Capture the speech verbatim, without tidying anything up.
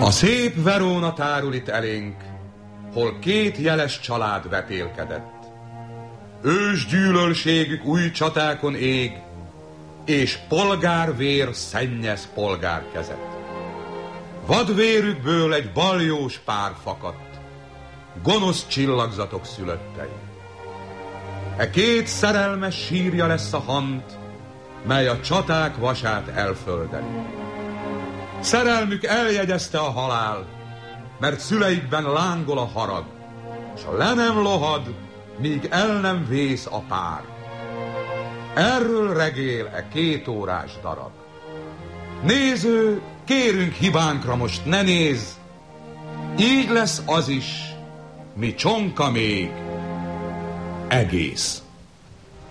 A szép Veróna tárul itt elénk, hol két jeles család vetélkedett. Ős gyűlölségük új csatákon ég, és polgárvér szennyez polgárkezet. Vadvérükből egy baljós pár fakadt, gonosz csillagzatok szülöttei. E két szerelmes sírja lesz a hant, mely a csaták vasát elföldeli. Szerelmük eljegyezte a halál, mert szüleikben lángol a harag, s le nem lohad, míg el nem vész a pár. Erről regél e két órás darab. Néző, kérünk hibánkra most ne nézz, így lesz az is, mi csonka még egész.